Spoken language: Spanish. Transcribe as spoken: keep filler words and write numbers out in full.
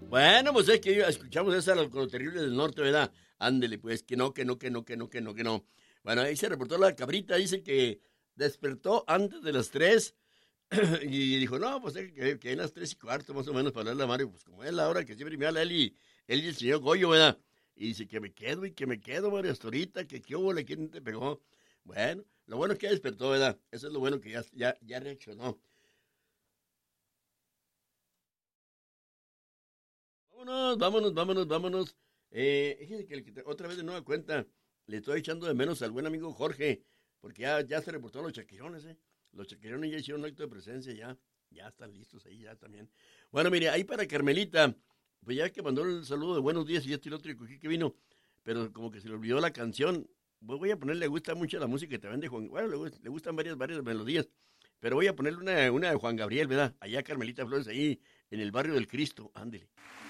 Bueno, pues es que escuchamos esa los, los terribles del norte, ¿verdad? Ándele, pues, que no, que no, que no, que no, que no, que no. Bueno, ahí se reportó la cabrita, dice que despertó antes de las tres y dijo, no, pues es que, que en las tres y cuarto más o menos para hablarle a Mario, pues como es la hora que siempre me habla él y, él y el señor Goyo, ¿verdad? Y dice que me quedo y que me quedo, Mario, hasta ahorita, que qué hubo, ¿quién te pegó? Bueno, lo bueno es que ya despertó, ¿verdad? Eso es lo bueno que ya, ya, ya reaccionó. Vámonos, vámonos, vámonos, vámonos. Eh, fíjese que, el que te- otra vez de nueva cuenta, le estoy echando de menos al buen amigo Jorge, porque ya, ya se reportaron los chaquirones, ¿eh? Los chaquirones ya hicieron acto de presencia, ya, ya están listos ahí, ya también. Bueno, mire, ahí para Carmelita, pues ya que mandó el saludo de buenos días y este y el otro y cogí que vino, pero como que se le olvidó la canción. Pues voy a ponerle, le gusta mucho la música que también de Juan, bueno, le, gust- le gustan varias, varias melodías, pero voy a ponerle una, una de Juan Gabriel, ¿verdad? Allá Carmelita Flores, ahí en el barrio del Cristo, ándele.